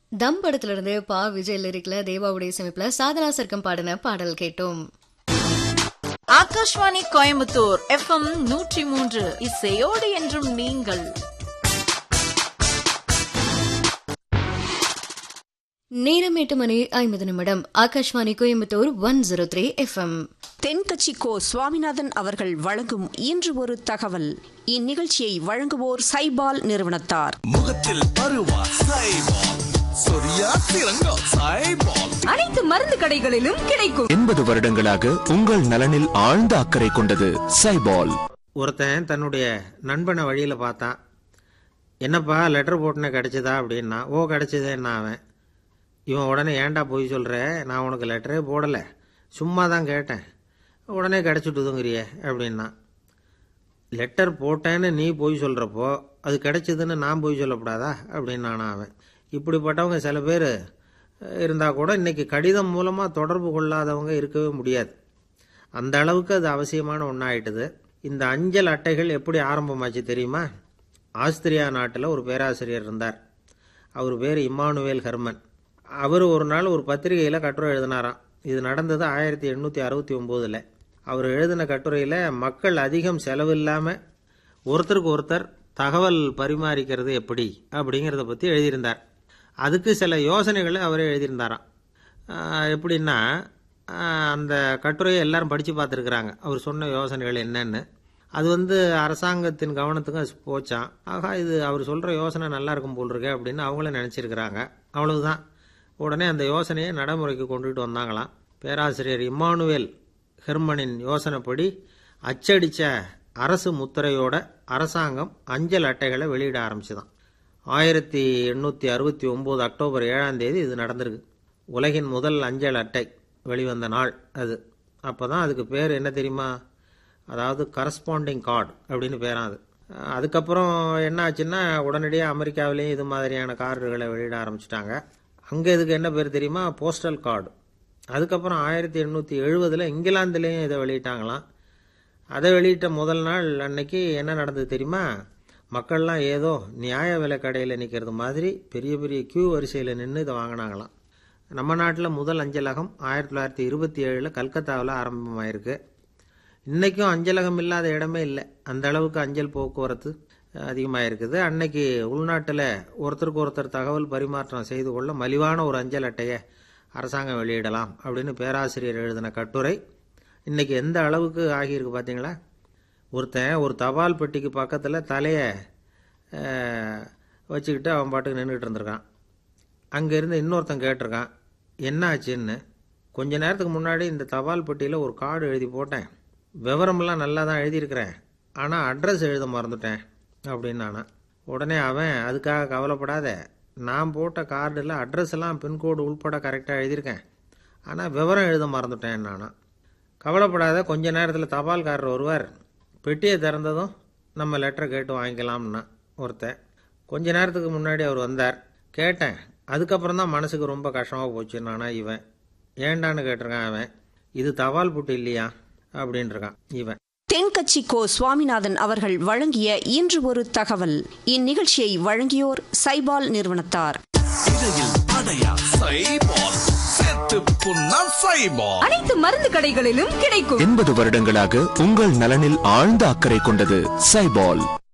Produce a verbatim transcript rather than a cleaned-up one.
தம் படத்துல இருந்து பா விஜய் லிரிக்ல தேவாவுடைய சமைப்புல சாதனா சர்க்கம் பாடின பாடல் கேட்டோம். ஆகாஷ்வாணி கோயம்புத்தூர் எஃப்எம் நூற்றி மூன்று இசையோடு என்றும் நீங்கள். நேரம் எட்டு மணி ஐம்பது நிமிடம். Akashvani Coimbatore one zero three FM. Thenkachi கோ சுவாமிநாதன் அவர்கள் வழங்கும் இன்று ஒரு தகவல். இந்நிகழ்ச்சியை வழங்குவோர் சைபால் நிறுவனத்தார். முகத்தில் பருவா சைபால், சொரியா சிறங்கா சைபால், அனைத்து மருந்து கடைகளிலும் கிடைக்கும். எண்பது வருடங்களாக உங்கள் நலனில் ஆழ்ந்த அக்கறை கொண்டது சைபால். ஒருத்தன் தன்னுடைய நண்பனை வழியில பார்த்தான். என்னப்பா லெட்டர் போட்டுன கிடைச்சதா அப்படின்னா, ஓ கிடைச்சதேன்னா அவன். இவன் உடனே ஏன்டா போய் சொல்கிற, நான் உனக்கு லெட்டரே போடலை, சும்மா தான் கேட்டேன், உடனே கிடச்சிட்டுதுங்கிறிய அப்படின்னா. லெட்டர் போட்டேன்னு நீ போய் சொல்கிறப்போ அது கிடைச்சதுன்னு நான் போய் சொல்லக்கூடாதா அப்படின்னானா அவன். இப்படிப்பட்டவங்க சில பேர் இருந்தால் கூட இன்றைக்கி கடிதம் மூலமாக தொடர்பு கொள்ளாதவங்க இருக்கவே முடியாது. அந்த அளவுக்கு அது அவசியமான ஒன்றாயிட்டுது. இந்த அஞ்சல் அட்டைகள் எப்படி ஆரம்பமாச்சு தெரியுமா? ஆஸ்திரியா நாட்டில் ஒரு பேராசிரியர் இருந்தார். அவர் பேர் இம்மானுவேல் ஹெர்மன். அவர் ஒரு நாள் ஒரு பத்திரிகையில் கட்டுரை எழுதினாராம். இது நடந்தது ஆயிரத்தி எண்ணூற்றி அறுபத்தி ஒம்போதில். அவர் எழுதின கட்டுரையில் மக்கள் அதிகம் செலவில்லாமல் ஒருத்தருக்கு ஒருத்தர் தகவல் பரிமாறிக்கிறது எப்படி அப்படிங்கிறத பற்றி எழுதியிருந்தார். அதுக்கு சில யோசனைகளை அவரே எழுதியிருந்தாராம். எப்படின்னா, அந்த கட்டுரையை எல்லாரும் படித்து பார்த்துருக்குறாங்க. அவர் சொன்ன யோசனைகள் என்னென்னு. அது வந்து அரசாங்கத்தின் கவனத்துக்கும் அது போச்சான். ஆகா, இது அவர் சொல்கிற யோசனை நல்லா இருக்கும் போல் இருக்கு அப்படின்னு அவங்களும் நினச்சிருக்கிறாங்க. அவ்வளவுதான். உடனே அந்த யோசனையை நடைமுறைக்கு கொண்டுகிட்டு வந்தாங்களாம். பேராசிரியர் இம்மானுவேல் ஹெர்மனின் யோசனைப்படி அச்சடித்த அரசு முத்திரையோட அரசாங்கம் அஞ்சல் அட்டைகளை வெளியிட ஆரம்பிச்சுதான். ஆயிரத்தி எண்ணூற்றி அறுபத்தி ஒம்பது அக்டோபர் ஏழாம் தேதி இது நடந்திருக்கு. உலகின் முதல் அஞ்சல் அட்டை வெளிவந்த நாள் அது. அப்போ தான் அதுக்கு பேர் என்ன தெரியுமா? அதாவது கரஸ்பாண்டிங் கார்டு அப்படின்னு பேரான் அது. அதுக்கப்புறம் என்ன ஆச்சுன்னா, உடனடியாக அமெரிக்காவிலேயும் இது மாதிரியான கார்டுகளை வெளியிட ஆரம்பிச்சிட்டாங்க. அங்கே இதுக்கு என்ன பேர் தெரியுமா? Postal card. அதுக்கப்புறம் ஆயிரத்தி எண்ணூற்றி எழுபதில் இங்கிலாந்துலேயும் இதை வெளியிட்டாங்களாம். அதை வெளியிட்ட முதல் நாள் அன்னைக்கு என்ன நடந்தது தெரியுமா? மக்கள்லாம் ஏதோ நியாய விலை கடையில் நிற்கிறது மாதிரி பெரிய பெரிய கியூ வரிசையில் நின்று இதை வாங்கினாங்களாம். நம்ம நாட்டில் முதல் அஞ்சலகம் ஆயிரத்தி தொள்ளாயிரத்தி இருபத்தி ஏழில் கல்கத்தாவில் ஆரம்பமாயிருக்கு. இன்றைக்கும் அஞ்சலகம் இல்லாத இடமே இல்லை. அந்த அளவுக்கு அஞ்சல் போக்குவரத்து அதிகமாக இருக்குது. அன்னைக்கு உள்நாட்டில் ஒருத்தருக்கு ஒருத்தர் தகவல் பரிமாற்றம் செய்து கொள்ள மலிவான ஒரு அஞ்சல் அட்டையை அரசாங்கம் வெளியிடலாம் அப்படின்னு பேராசிரியர் எழுதின கட்டுரை இன்றைக்கி எந்த அளவுக்கு ஆகியிருக்கு பார்த்தீங்களா? ஒருத்தன் ஒரு தபால் பெட்டிக்கு பக்கத்தில் தலையை வச்சுக்கிட்டு அவன் பாட்டுக்கு நின்றுக்கிட்டு இருந்திருக்கான். அங்கேருந்து இன்னொருத்தன் கேட்டிருக்கான், என்ன ஆச்சுன்னு. கொஞ்ச நேரத்துக்கு முன்னாடி இந்த தபால் பெட்டியில் ஒரு கார்டு எழுதி போட்டேன், விவரமெல்லாம் நல்லா தான் எழுதியிருக்கிறேன், ஆனால் அட்ரஸ் எழுத மறந்துட்டேன் அப்படின்னு நானா. உடனே அவன், அதுக்காக கவலைப்படாத, நான் போட்ட கார்டில் அட்ரஸ் எல்லாம் பின்கோடு உள்பட கரெக்டாக எழுதியிருக்கேன், ஆனால் விவரம் எழுத மறந்துட்டேன் நானா. கவலைப்படாத, கொஞ்ச நேரத்தில் தபால்காரர் ஒருவர், பெட்டியை திறந்ததும் நம்ம லெட்டரை கேட்டு வாங்கிக்கலாம்னா ஒருத்தன். கொஞ்ச நேரத்துக்கு முன்னாடி அவர் வந்தார். கேட்டேன், அதுக்கப்புறம் தான் மனசுக்கு ரொம்ப கஷ்டமாக போச்சு நானா. இவன் ஏண்டான்னு கேட்டிருக்கான். அவன், இது தபால் புட்டு இல்லையா அப்படின்ட்டுருக்கான் இவன். தென்கட்சி கோ சுவாமிநாதன் அவர்கள் வழங்கிய இன்று ஒரு தகவல். இந்நிகழ்ச்சியை வழங்கியோர் சைபால் நிறுவனத்தார். அனைத்து மருந்து கடைகளிலும் கிடைக்கும். எண்பது வருடங்களாக உங்கள் நலனில் ஆழ்ந்த அக்கறை கொண்டது சைபால்.